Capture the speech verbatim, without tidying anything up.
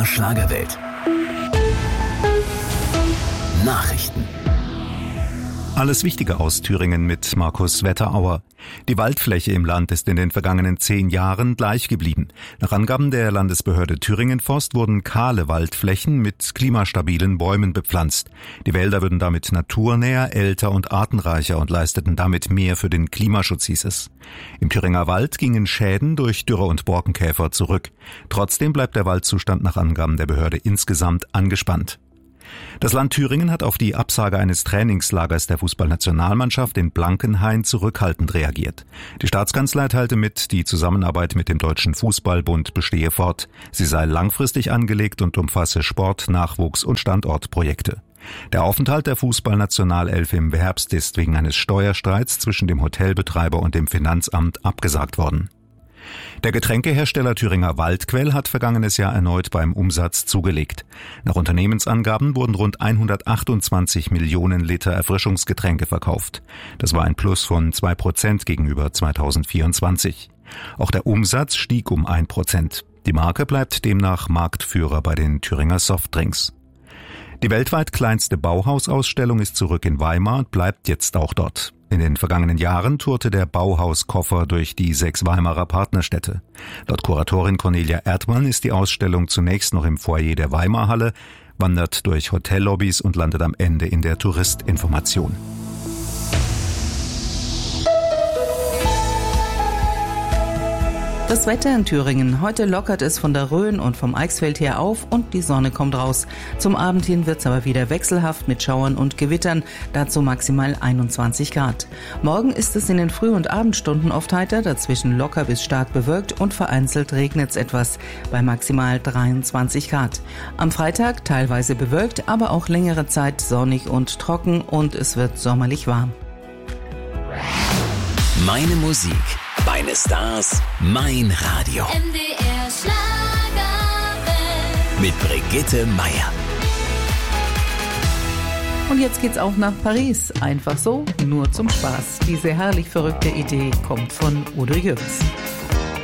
der Schlagerwelt. Nachrichten. Alles Wichtige aus Thüringen mit Markus Wetterauer. Die Waldfläche im Land ist in den vergangenen zehn Jahren gleich geblieben. Nach Angaben der Landesbehörde Thüringen Forst wurden kahle Waldflächen mit klimastabilen Bäumen bepflanzt. Die Wälder würden damit naturnäher, älter und artenreicher und leisteten damit mehr für den Klimaschutz, hieß es. Im Thüringer Wald gingen Schäden durch Dürre und Borkenkäfer zurück. Trotzdem bleibt der Waldzustand nach Angaben der Behörde insgesamt angespannt. Das Land Thüringen hat auf die Absage eines Trainingslagers der Fußballnationalmannschaft in Blankenhain zurückhaltend reagiert. Die Staatskanzlei teilte mit, die Zusammenarbeit mit dem Deutschen Fußballbund bestehe fort. Sie sei langfristig angelegt und umfasse Sport-, Nachwuchs- und Standortprojekte. Der Aufenthalt der Fußballnationalelf im Herbst ist wegen eines Steuerstreits zwischen dem Hotelbetreiber und dem Finanzamt abgesagt worden. Der Getränkehersteller Thüringer Waldquell hat vergangenes Jahr erneut beim Umsatz zugelegt. Nach Unternehmensangaben wurden rund hundertachtundzwanzig Millionen Liter Erfrischungsgetränke verkauft. Das war ein Plus von zwei Prozent gegenüber zweitausendvierundzwanzig. Auch der Umsatz stieg um ein Prozent. Die Marke bleibt demnach Marktführer bei den Thüringer Softdrinks. Die weltweit kleinste Bauhausausstellung ist zurück in Weimar und bleibt jetzt auch dort. In den vergangenen Jahren tourte der Bauhauskoffer durch die sechs Weimarer Partnerstädte. Laut Kuratorin Cornelia Erdmann ist die Ausstellung zunächst noch im Foyer der Weimarhalle, wandert durch Hotellobbys und landet am Ende in der Touristinformation. Das Wetter in Thüringen. Heute lockert es von der Rhön und vom Eichsfeld her auf und die Sonne kommt raus. Zum Abend hin wird es aber wieder wechselhaft mit Schauern und Gewittern, dazu maximal einundzwanzig Grad. Morgen ist es in den Früh- und Abendstunden oft heiter, dazwischen locker bis stark bewölkt und vereinzelt regnet es etwas, bei maximal dreiundzwanzig Grad. Am Freitag teilweise bewölkt, aber auch längere Zeit sonnig und trocken und es wird sommerlich warm. Meine Musik, meine Stars, mein Radio. M D R Schlagerwelt. Mit Brigitte Meier. Und jetzt geht's auch nach Paris. Einfach so, nur zum Spaß. Diese herrlich verrückte Idee kommt von Udo Jürgens.